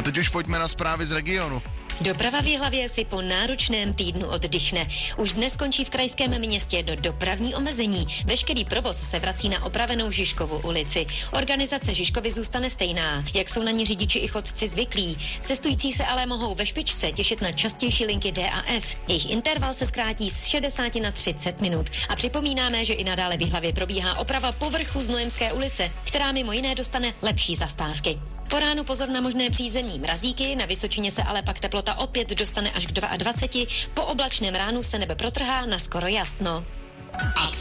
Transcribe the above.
A teď už pojďme na zprávy z regionu. Doprava v Jihlavě si po náročném týdnu oddychne. Už dnes končí v krajském městě jedno dopravní omezení. Veškerý provoz se vrací na opravenou Žižkovu ulici. Organizace Žižkovy zůstane stejná, jak jsou na ní řidiči i chodci zvyklí. Cestující se ale mohou ve špičce těšit na častější linky D a F. Jejich interval se zkrátí z 60 na 30 minut. A připomínáme, že i nadále v Jihlavě probíhá oprava povrchu Znojemské ulice, která mimo jiné dostane lepší zastávky. Po ránu pozor na možné přízemní mrazíky, na Vysočině se ale pak teplota opět dostane až k 22, po oblačném ránu se nebe protrhá na skoro jasno. Akce